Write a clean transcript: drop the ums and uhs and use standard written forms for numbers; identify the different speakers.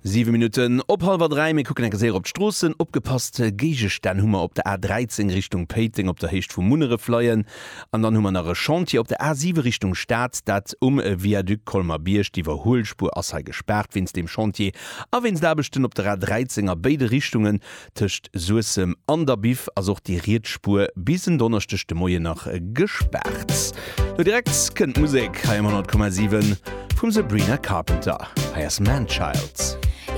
Speaker 1: 7 Minuten op 2:30 gucken sehr op Strossen opgepasste Gegestern Hummer op der A13 Richtung Peting op der Hecht vu Munere fleien an dann hummer nach Chantier op der A7 Richtung Staat dat Viadukt Kolmar Biersch die Hohlspur as gesperrt wins dem Chantier a wenns da bestimmt op der A13er beide Richtungen töcht Suessem an der Bif as auch die Rietspur bisen donnerstechte Moie nach gesperrt. Du direkt kennt Musik 100,7 vom Sabrina Carpenter. Heißt Man-Child.